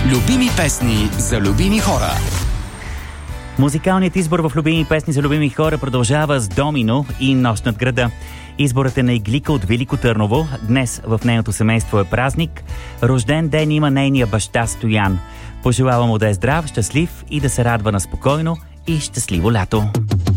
Любими песни за любими хора. Музикалният избор в любими песни за любими хора продължава с Домино и Нощ над града. Изборът е на Иглика от Велико Търново. Днес в нейното семейство е празник. Рожден ден има нейния баща Стоян. Пожелавам му да е здрав, щастлив и да се радва на спокойно и щастливо лято.